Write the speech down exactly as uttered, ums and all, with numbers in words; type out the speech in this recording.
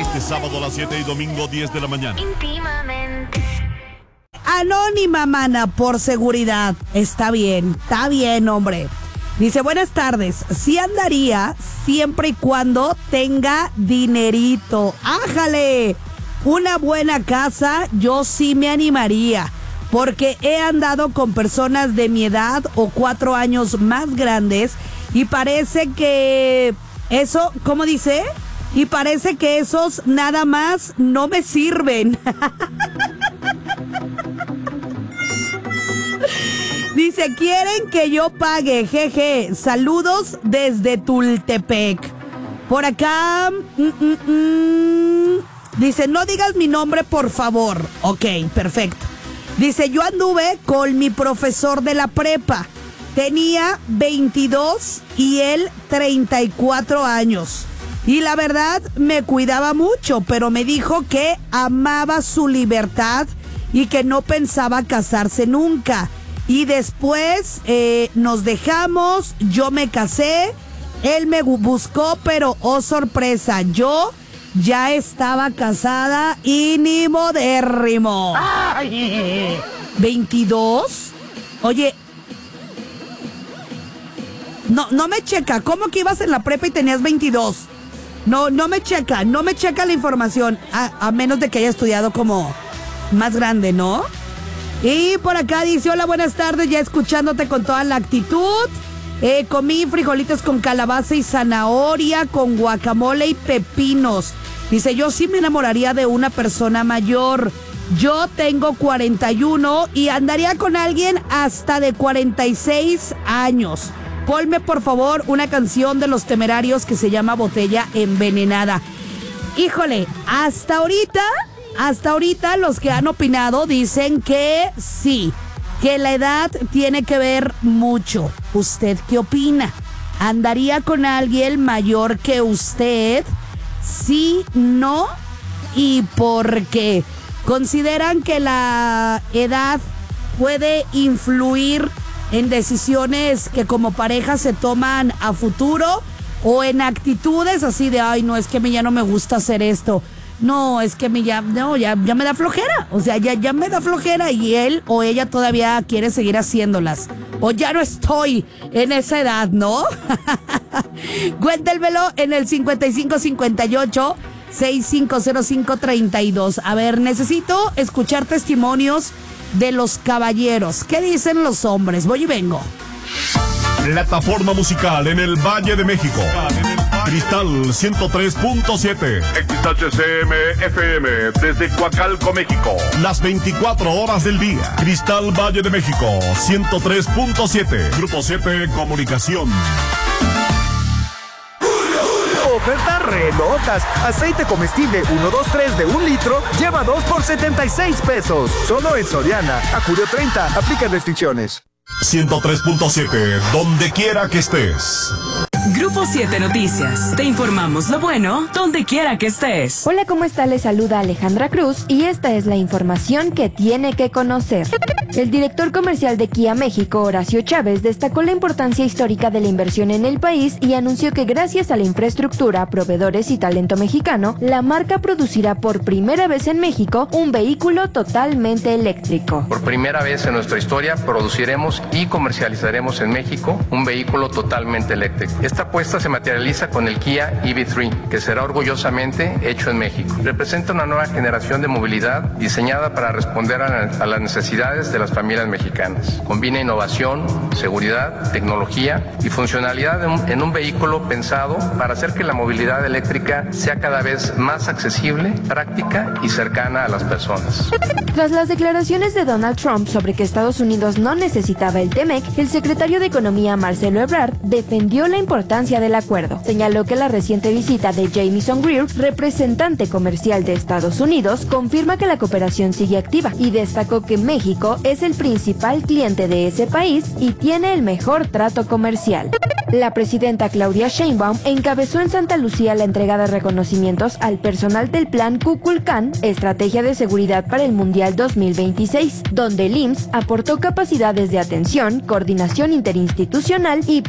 Este sábado a las siete y domingo diez de la mañana. Íntimamente. Anónima, mana, por seguridad. Está bien, está bien, hombre. Dice, buenas tardes. Sí andaría siempre y cuando tenga dinerito. ¡Ájale! Una buena casa, yo sí me animaría. Porque he andado con personas de mi edad o cuatro años más grandes y parece que eso, ¿cómo dice? Y parece que esos nada más no me sirven. Dice, quieren que yo pague, jeje. Saludos desde Tultepec. Por acá, mm, mm, mm. Dice, no digas mi nombre, por favor. Ok, perfecto. Dice, yo anduve con mi profesor de la prepa. Tenía veintidós y él treinta y cuatro años. Y la verdad me cuidaba mucho, pero me dijo que amaba su libertad y que no pensaba casarse nunca. Y después eh, nos dejamos, yo me casé, él me buscó, pero oh sorpresa, yo ya estaba casada y ni modérrimo. ¡Ay! ¿veintidós? Oye, no, no me checa, ¿cómo que ibas en la prepa y tenías veintidós? No, no me checa, no me checa la información, a, a menos de que haya estudiado como más grande, ¿no? Y por acá dice, hola, buenas tardes, ya escuchándote con toda la actitud. Eh, comí frijolitos con calabaza y zanahoria, con guacamole y pepinos. Dice, yo sí me enamoraría de una persona mayor. Yo tengo cuarenta y uno y andaría con alguien hasta de cuarenta y seis años. Ponme, por favor, una canción de Los Temerarios que se llama Botella Envenenada. Híjole, hasta ahorita, hasta ahorita los que han opinado dicen que sí, que la edad tiene que ver mucho. ¿Usted qué opina? ¿Andaría con alguien mayor que usted? Sí, no, y por qué. ¿Consideran que la edad puede influir en decisiones que como pareja se toman a futuro o en actitudes así de, ay, no, es que a mí ya no me gusta hacer esto? No, es que me ya, no, ya, ya me da flojera. O sea, ya, ya me da flojera y él o ella todavía quiere seguir haciéndolas. O ya no estoy en esa edad, ¿no? Cuéntemelo en el cincuenta y cinco cincuenta y ocho sesenta y cinco cero cinco treinta y dos. A ver, necesito escuchar testimonios de los caballeros. ¿Qué dicen los hombres? Voy y vengo. Plataforma musical en el Valle de México. Cristal ciento tres punto siete. X H C M F M desde Coacalco, México. Las veinticuatro horas del día. Cristal Valle de México ciento tres punto siete. Grupo siete Comunicación. Ofertas relotas. Aceite comestible uno dos tres de un litro lleva dos por setenta y seis pesos. Solo en Soriana. A julio treinta. Aplica restricciones. ciento tres punto siete. Donde quiera que estés. Grupo siete Noticias. Te informamos lo bueno donde quiera que estés. Hola, ¿cómo está? Les saluda Alejandra Cruz y esta es la información que tiene que conocer. El director comercial de Kia México, Horacio Chávez, destacó la importancia histórica de la inversión en el país y anunció que gracias a la infraestructura, proveedores y talento mexicano, la marca producirá por primera vez en México un vehículo totalmente eléctrico. Por primera vez en nuestra historia produciremos y comercializaremos en México un vehículo totalmente eléctrico. Esta apuesta se materializa con el Kia E V tres, que será orgullosamente hecho en México. Representa una nueva generación de movilidad diseñada para responder a, la, a las necesidades de las familias mexicanas. Combina innovación, seguridad, tecnología y funcionalidad en un, en un vehículo pensado para hacer que la movilidad eléctrica sea cada vez más accesible, práctica y cercana a las personas. Tras las declaraciones de Donald Trump sobre que Estados Unidos no necesitaba el T M E C, el secretario de Economía Marcelo Ebrard defendió la importancia del acuerdo. Señaló que la reciente visita de Jamieson Greer, representante comercial de Estados Unidos, confirma que la cooperación sigue activa y destacó que México es el principal cliente de ese país y tiene el mejor trato comercial. La presidenta Claudia Sheinbaum encabezó en Santa Lucía la entrega de reconocimientos al personal del Plan Kukulkan, Estrategia de Seguridad para el Mundial dos mil veintiséis, donde el I M S S aportó capacidades de atención, coordinación interinstitucional y